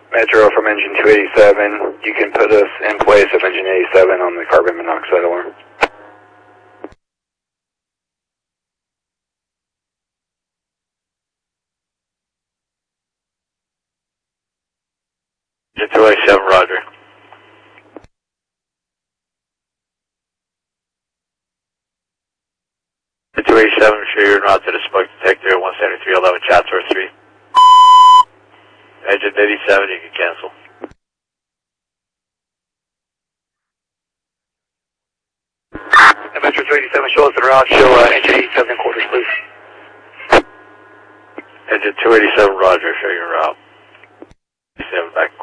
Metro from engine 287, you can put us in place of engine 87 on the carbon monoxide alarm. Engine 287, roger. Engine 287, show you're en route to the smoke detector, 17311 Chatsworth 3. Engine 87, you can cancel. Metro 287, show us the route, show engine 87 quarters, please. Engine 287, roger, show your route. 87 back.